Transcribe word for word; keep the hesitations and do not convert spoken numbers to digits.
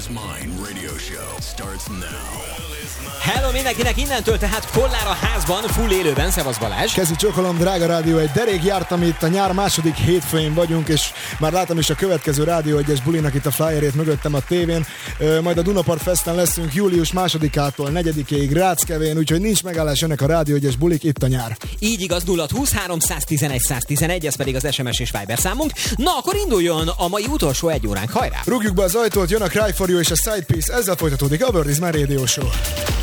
is Mine radio show starts now. Hello mindenkinek, innentől tehát Kollár a házban, full élőben, szevasz Balázs. Kezi csókolom, drága rádió, egy derék jártam itt, a nyár második hétfőjén vagyunk, és már látom is a következő Rádió egyes bulinak itt a flyerét mögöttem a tévén. Majd a Dunapart Festen leszünk július másodikától negyedikéig Ráckevén, úgyhogy nincs megállás, jönnek a Rádió egyes bulik, itt a nyár. Így igaz, nulla húsz háromszáztizenegy száztizenegy, ez pedig az es em es és Viber számunk. Na, akkor induljon a mai utolsó egy óránk, hajrá! Rúgjuk be az ajtót, jön a Cry for You és a Side Piece, ezzel folytatódik a World is My Radio Show.